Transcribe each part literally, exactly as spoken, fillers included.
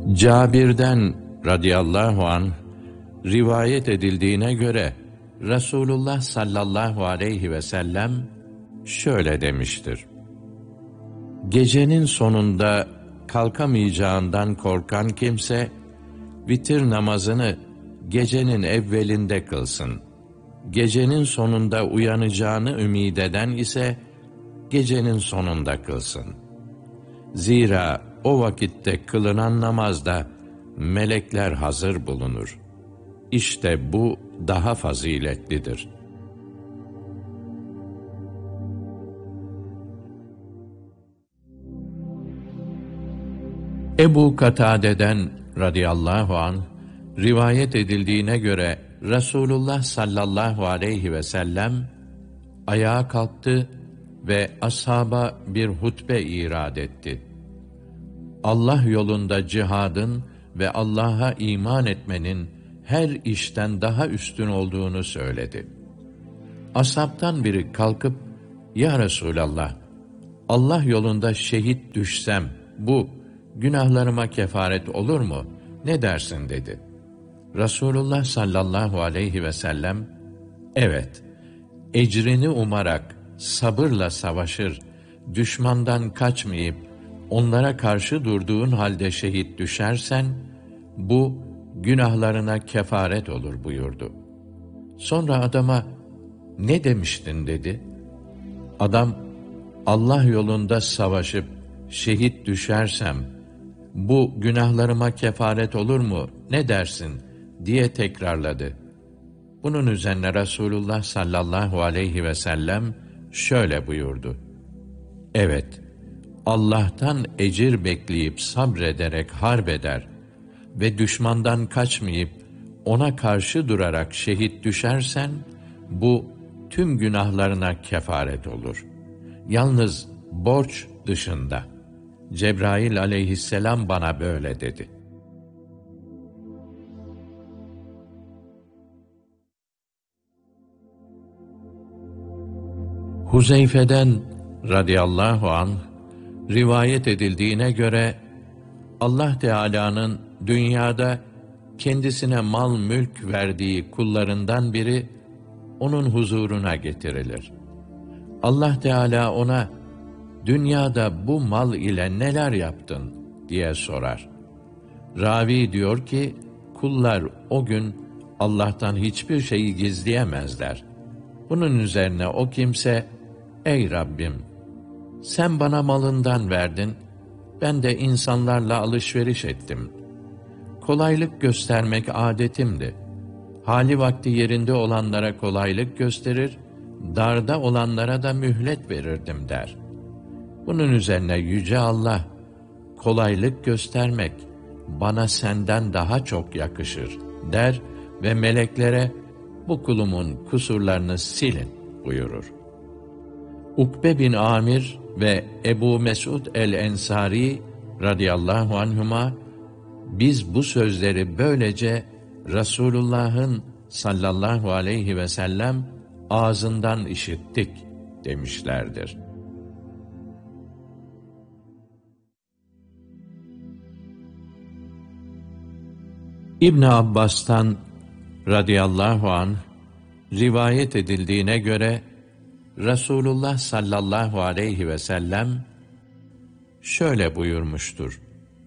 Cabir'den radıyallahu anh rivayet edildiğine göre Resulullah sallallahu aleyhi ve sellem şöyle demiştir: Gecenin sonunda kalkamayacağından korkan kimse vitir namazını gecenin evvelinde kılsın. Gecenin sonunda uyanacağını ümid eden ise gecenin sonunda kılsın. Zira o vakitte kılınan namazda melekler hazır bulunur. İşte bu daha faziletlidir. Ebu Katade'den radıyallahu anh rivayet edildiğine göre Resulullah sallallahu aleyhi ve sellem ayağa kalktı ve ashaba bir hutbe irad etti. Allah yolunda cihadın ve Allah'a iman etmenin her işten daha üstün olduğunu söyledi. Ashabtan biri kalkıp, "Ya Resulallah, Allah yolunda şehit düşsem, bu günahlarıma kefaret olur mu? Ne dersin?" dedi. Resulullah sallallahu aleyhi ve sellem, "Evet, ecrini umarak sabırla savaşır, düşmandan kaçmayıp onlara karşı durduğun halde şehit düşersen, bu günahlarına kefaret olur," buyurdu. Sonra adama, "Ne demiştin?" dedi. Adam, "Allah yolunda savaşıp şehit düşersem, bu günahlarıma kefaret olur mu, ne dersin?" diye tekrarladı. Bunun üzerine Resulullah sallallahu aleyhi ve sellem şöyle buyurdu: "Evet, Allah'tan ecir bekleyip sabrederek harp eder ve düşmandan kaçmayıp ona karşı durarak şehit düşersen, bu tüm günahlarına kefaret olur. Yalnız borç dışında. Cebrail aleyhisselam bana böyle dedi." Huzeyfe'den radıyallahu anh rivayet edildiğine göre Allah Teala'nın dünyada kendisine mal mülk verdiği kullarından biri onun huzuruna getirilir. Allah Teala ona, "Dünyada bu mal ile neler yaptın?" diye sorar. Ravi diyor ki, kullar o gün Allah'tan hiçbir şeyi gizleyemezler. Bunun üzerine o kimse, "Ey Rabbim, sen bana malından verdin, ben de insanlarla alışveriş ettim. Kolaylık göstermek adetimdi. Hali vakti yerinde olanlara kolaylık gösterir, darda olanlara da mühlet verirdim," der. Bunun üzerine Yüce Allah, "Kolaylık göstermek bana senden daha çok yakışır," der ve meleklere, "Bu kulumun kusurlarını silin," buyurur. Ukbe bin Amir ve Ebu Mesud el-Ensari radıyallahu anhuma, biz bu sözleri böylece Resulullah'ın sallallahu aleyhi ve sellem ağzından işittik demişlerdir. İbn Abbas'tan radıyallahu anh rivayet edildiğine göre Resulullah sallallahu aleyhi ve sellem şöyle buyurmuştur: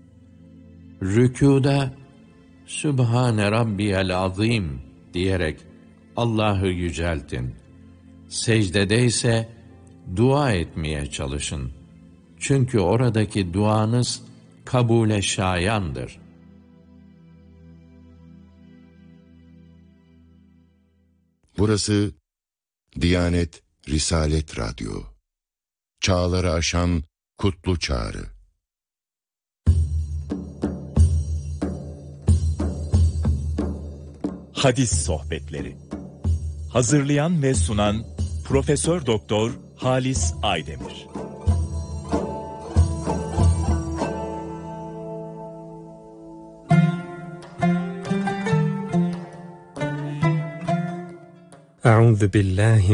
Rükûda Sübhane Rabbiyel Azim diyerek Allah'ı yüceltin. Secdede ise dua etmeye çalışın. Çünkü oradaki duanız kabule şayandır. Burası Diyanet Risalet Radyo. Çağları aşan kutlu çağrı. Hadis sohbetleri. Hazırlayan ve sunan Profesör Doktor Halis Aydemir. Euzu billahi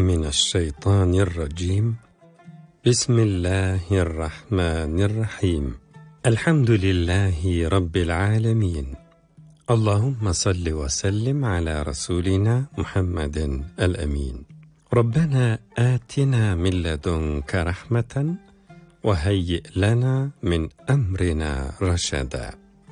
mineşşeytanirracim. Bismillahirrahmanirrahim. Elhamdülillahi Rabbil alemin. Allahümme salli ve sellim ala Resulina Muhammedin el-emin. Rabbena atina min ledunke rahmeten ve heyyi lena min emrina raşeda.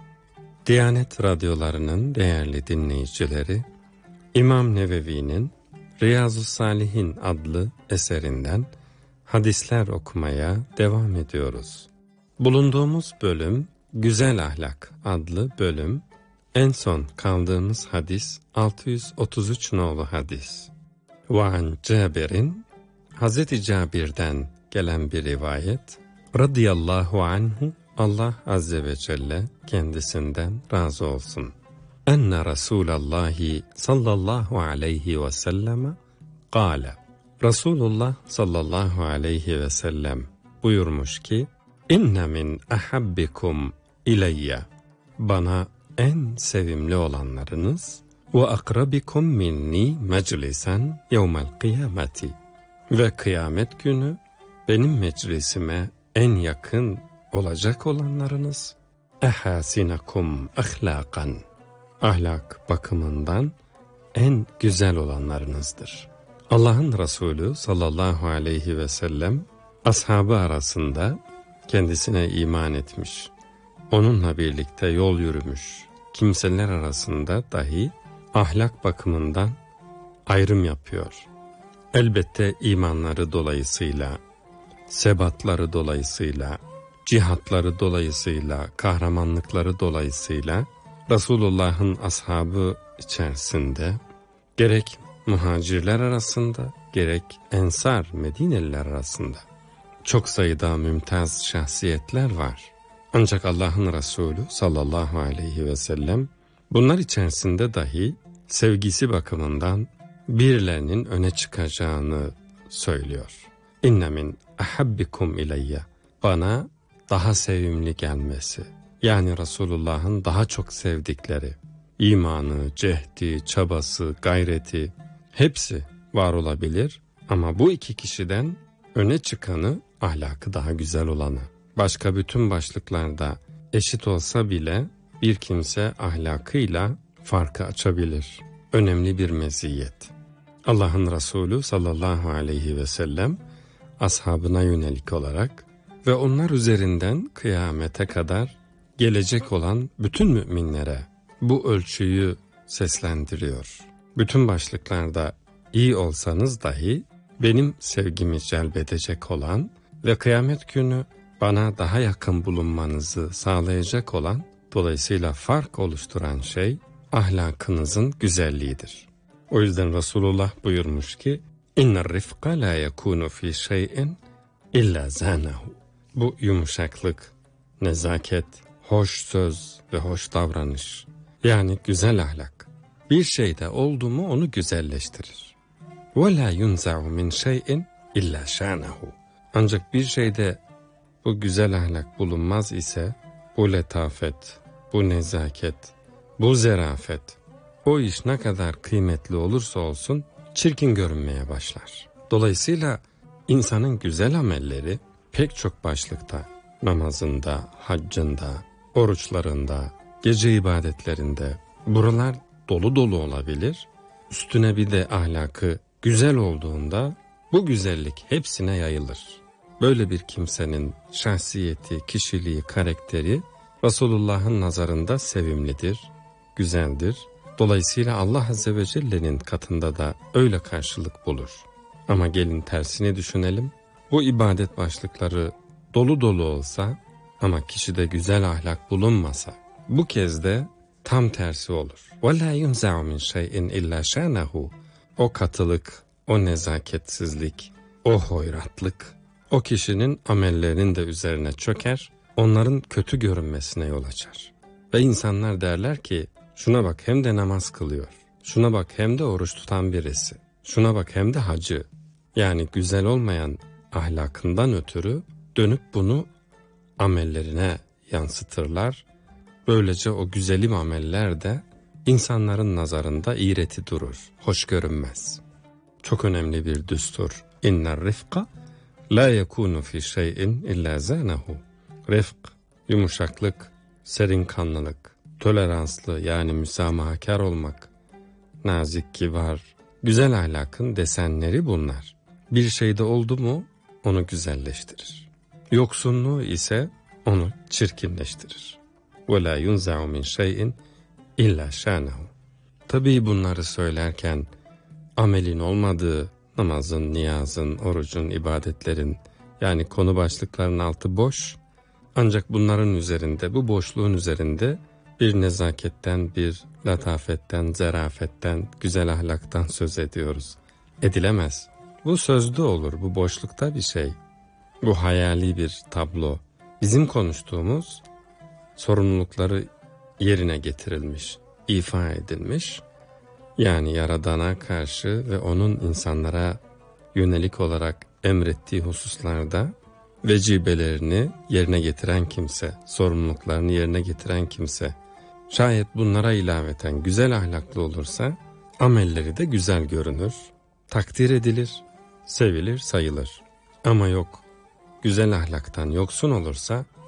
Diyanet radyolarının değerli dinleyicileri, İmam Nevevi'nin Riyazu Salihin adlı eserinden hadisler okumaya devam ediyoruz. Bulunduğumuz bölüm Güzel Ahlak adlı bölüm. En son kaldığımız hadis altı yüz otuz üç nolu hadis. Ve an Cabir'in, Hazreti Cabir'den gelen bir rivayet, radıyallahu anhu, Allah azze ve celle kendisinden razı olsun. Enne Resulallahi sallallahu aleyhi ve selleme kâle. Resulullah sallallahu aleyhi ve sellem buyurmuş ki, İnne min ahabbikum ileyye. Bana en sevimli olanlarınız ve akrabikum minni meclisen yevmel kıyameti. Ve kıyamet günü benim meclisime en yakın olacak olanlarınız ehasinakum ahlakan. Ahlak bakımından en güzel olanlarınızdır. Allah'ın Resulü sallallahu aleyhi ve sellem ashabı arasında kendisine iman etmiş, onunla birlikte yol yürümüş kimseler arasında dahi ahlak bakımından ayrım yapıyor. Elbette imanları dolayısıyla, sebatları dolayısıyla, cihatları dolayısıyla, kahramanlıkları dolayısıyla Resulullah'ın ashabı içerisinde gerek muhacirler arasında gerek ensar Medineliler arasında çok sayıda mümtaz şahsiyetler var. Ancak Allah'ın Resulü sallallahu aleyhi ve sellem bunlar içerisinde dahi sevgisi bakımından birilerinin öne çıkacağını söylüyor. İnne min ahabbikum ileyye. Bana daha sevimli gelmesi. Yani Resulullah'ın daha çok sevdikleri, imanı, cehdi, çabası, gayreti hepsi var olabilir. Ama bu iki kişiden öne çıkanı, ahlakı daha güzel olanı. Başka bütün başlıklarda eşit olsa bile bir kimse ahlakıyla farkı açabilir. Önemli bir meziyet. Allah'ın Resulü sallallahu aleyhi ve sellem ashabına yönelik olarak ve onlar üzerinden kıyamete kadar gelecek olan bütün müminlere bu ölçüyü seslendiriyor. Bütün başlıklarda iyi olsanız dahi benim sevgimi celbedecek olan ve kıyamet günü bana daha yakın bulunmanızı sağlayacak olan, dolayısıyla fark oluşturan şey ahlakınızın güzelliğidir. O yüzden Resulullah buyurmuş ki, İnner rifka la yekunu fi şey'in illa zanahu. Bu yumuşaklık, nezaket, hoş söz ve hoş davranış, yani güzel ahlak, bir şeyde oldu mu onu güzelleştirir. Ve la yunza'u min şey'in illa şanahu. Ancak bir şeyde bu güzel ahlak bulunmaz ise, bu letafet, bu nezaket, bu zerafet, o iş ne kadar kıymetli olursa olsun çirkin görünmeye başlar. Dolayısıyla insanın güzel amelleri pek çok başlıkta, namazında, haccında, oruçlarında, gece ibadetlerinde, buralar dolu dolu olabilir. Üstüne bir de ahlakı güzel olduğunda bu güzellik hepsine yayılır. Böyle bir kimsenin şahsiyeti, kişiliği, karakteri Resulullah'ın nazarında sevimlidir, güzeldir. Dolayısıyla Allah Azze ve Celle'nin katında da öyle karşılık bulur. Ama gelin tersini düşünelim. Bu ibadet başlıkları dolu dolu olsa ama kişide güzel ahlak bulunmasa, bu kez de tam tersi olur. وَلَا يُنْزَعُ مِنْ شَيْءٍ اِلَّا شَانَهُ. O katılık, o nezaketsizlik, o hoyratlık, o kişinin amellerinin de üzerine çöker, onların kötü görünmesine yol açar. Ve insanlar derler ki, şuna bak hem de namaz kılıyor, şuna bak hem de oruç tutan birisi, şuna bak hem de hacı. Yani güzel olmayan ahlakından ötürü dönüp bunu amellerine yansıtırlar. Böylece o güzelim ameller de insanların nazarında iğreti durur, hoş görünmez. Çok önemli bir düstur. İnner rifka la yekunu fi şey'in illa zanahu. Rifk, yumuşaklık, serinkanlılık, toleranslı yani müsamahakar olmak, nazik, kibar, güzel ahlakın desenleri bunlar. Bir şeyde oldu mu onu güzelleştirir. Yoksunluğu ise onu çirkinleştirir. وَلَا يُنْزَعُ مِنْ شَيْءٍ اِلَّا شَانَهُ. Tabii bunları söylerken amelin olmadığı, namazın, niyazın, orucun, ibadetlerin, yani konu başlıklarının altı boş. Ancak bunların üzerinde, bu boşluğun üzerinde bir nezaketten, bir latafetten, zerafetten, güzel ahlaktan söz ediyoruz. Edilemez. Bu sözde olur, bu boşlukta bir şey. Bu hayali bir tablo. Bizim konuştuğumuz sorumlulukları yerine getirilmiş, ifa edilmiş. Yani Yaradan'a karşı ve onun insanlara yönelik olarak emrettiği hususlarda vecibelerini yerine getiren kimse, sorumluluklarını yerine getiren kimse, şayet bunlara ilaveten güzel ahlaklı olursa, amelleri de güzel görünür, takdir edilir, sevilir, sayılır. Ama yok, güzel ahlaktan yoksun olursa,